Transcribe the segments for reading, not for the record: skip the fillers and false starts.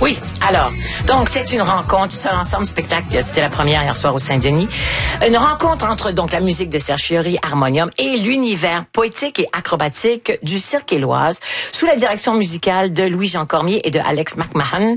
Oui, alors, donc c'est une rencontre, Seul ensemble spectacle, c'était la première hier soir au Saint-Denis. Une rencontre entre donc la musique de Serge Fiori, harmonium, et l'univers poétique et acrobatique du Cirque Éloise, sous la direction musicale de Louis-Jean Cormier et de Alex McMahon,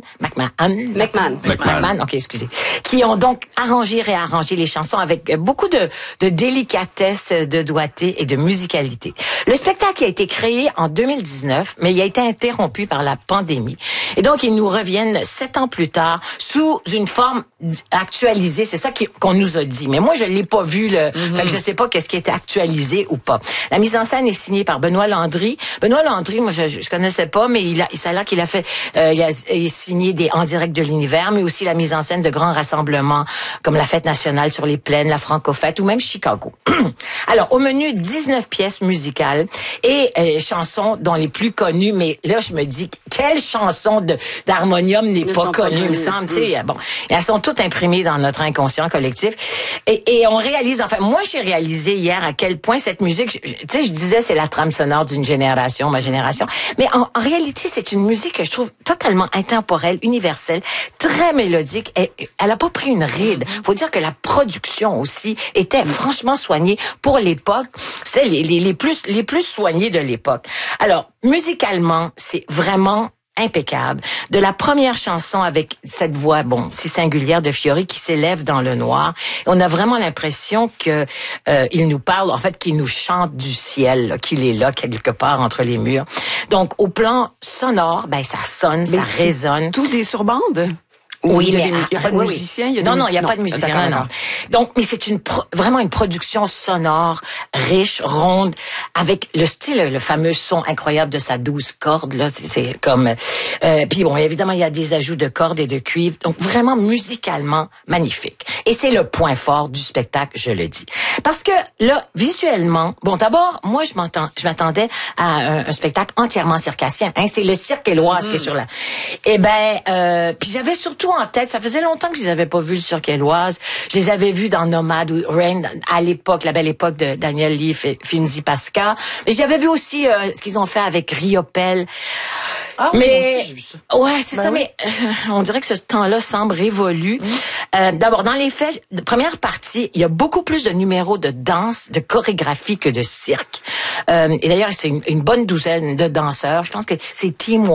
ok, excusez, qui ont donc arrangé, réarrangé les chansons avec beaucoup de délicatesse, de doigté et de musicalité. Le spectacle a été créé en 2019, mais il a été interrompu par la pandémie. Et donc, ils nous reviennent 7 ans plus tard sous une forme actualisée. C'est ça qu'on nous a dit. Mais moi, je l'ai pas vu. Fait que je sais pas qu'est-ce qui était actualisé ou pas. La mise en scène est signée par Benoît Landry. Benoît Landry, moi, je connaissais pas, mais ça a l'air qu'il a fait, il a signé des En direct de l'univers, mais aussi la mise en scène de grands rassemblements comme la Fête nationale sur les plaines, la Franco-Fête ou même Chicago. Alors, au menu, 19 pièces musicales et chansons dont les plus connues, mais là, je me dis, quelle chanson d'harmonium n'est pas connue, il me semble, tu sais, bon. Elles sont toutes imprimées dans notre inconscient collectif. Et on réalise, enfin, moi, j'ai réalisé hier à quel point cette musique, tu sais, je disais, c'est la trame sonore d'une génération, ma génération. Mais en réalité, c'est une musique que je trouve totalement intemporelle, universelle, très mélodique. Elle a pas pris une ride. Faut dire que la production aussi était franchement soignée pour l'époque. C'est les plus soignés de l'époque. Alors, musicalement, c'est vraiment impeccable. De la première chanson avec cette voix, bon, si singulière de Fiori qui s'élève dans le noir, on a vraiment l'impression que il nous parle, en fait, qu'il nous chante du ciel, là, qu'il est là quelque part entre les murs. Donc, au plan sonore, ben ça sonne, ça résonne. Tout des surbandes. Oui, mais il n'y a pas de musicien. Non, il n'y a pas de musicien. Non. Donc, mais c'est vraiment une production sonore, riche, ronde, avec le style, le fameux son incroyable de sa 12 cordes. Là, c'est comme. Puis bon, évidemment, il y a des ajouts de cordes et de cuivre. Donc, vraiment musicalement magnifique. Et c'est le point fort du spectacle, je le dis, parce que là, visuellement, bon, d'abord, moi, je m'attendais à un spectacle entièrement circassien. Hein, c'est le Cirque Éloise qui est sur la. Eh ben, puis j'avais surtout en tête, ça faisait longtemps que je les avais pas vus le Cirque Éloise. Je les avais vus dans Nomade ou Rain à l'époque, la belle époque de Daniel Lee, Finzi Pascal. Mais j'avais vu aussi ce qu'ils ont fait avec Riopelle. Ah, mais moi aussi, j'ai vu ça. Ouais, c'est ça. Mais on dirait que ce temps-là semble révolu. D'abord, dans les faits, de première partie, il y a beaucoup plus de numéros de danse, de chorégraphie que de cirque. Et d'ailleurs, c'est une bonne douzaine de danseurs. Je pense que c'est Team